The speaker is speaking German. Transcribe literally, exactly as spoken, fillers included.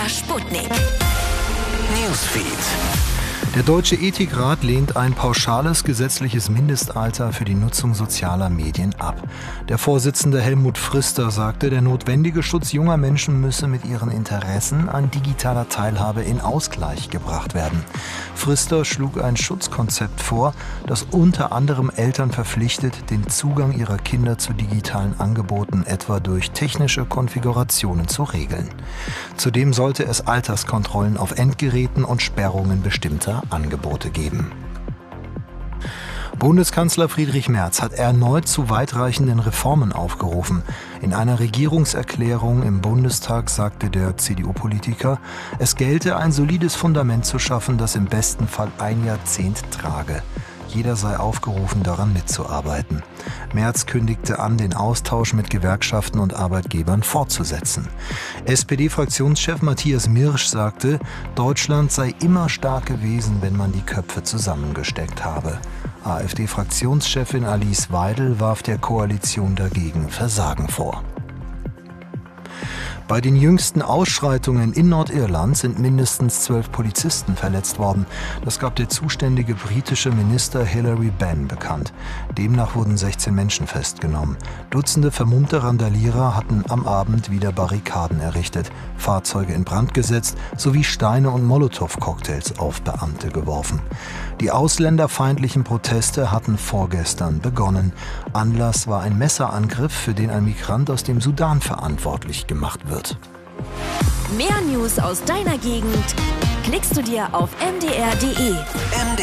Sputnik Newsfeed. Der Deutsche Ethikrat lehnt ein pauschales gesetzliches Mindestalter für die Nutzung sozialer Medien ab. Der Vorsitzende Helmut Frister sagte, der notwendige Schutz junger Menschen müsse mit ihren Interessen an digitaler Teilhabe in Ausgleich gebracht werden. Frister schlug ein Schutzkonzept vor, das unter anderem Eltern verpflichtet, den Zugang ihrer Kinder zu digitalen Angeboten etwa durch technische Konfigurationen zu regeln. Zudem sollte es Alterskontrollen auf Endgeräten und Sperrungen bestimmter Angebote geben. Bundeskanzler Friedrich Merz hat erneut zu weitreichenden Reformen aufgerufen. In einer Regierungserklärung im Bundestag sagte der C D U-Politiker, es gelte ein solides Fundament zu schaffen, das im besten Fall ein Jahrzehnt trage. Jeder sei aufgerufen, daran mitzuarbeiten. Merz kündigte an, den Austausch mit Gewerkschaften und Arbeitgebern fortzusetzen. S P D-Fraktionschef Matthias Mirsch sagte, Deutschland sei immer stark gewesen, wenn man die Köpfe zusammengesteckt habe. AfD-Fraktionschefin Alice Weidel warf der Koalition dagegen Versagen vor. Bei den jüngsten Ausschreitungen in Nordirland sind mindestens zwölf Polizisten verletzt worden. Das gab der zuständige britische Minister Hilary Benn bekannt. Demnach wurden sechzehn Menschen festgenommen. Dutzende vermummte Randalierer hatten am Abend wieder Barrikaden errichtet, Fahrzeuge in Brand gesetzt sowie Steine und Molotow-Cocktails auf Beamte geworfen. Die ausländerfeindlichen Proteste hatten vorgestern begonnen. Anlass war ein Messerangriff, für den ein Migrant aus dem Sudan verantwortlich gemacht wird. Mehr News aus deiner Gegend klickst du dir auf m d r punkt d e.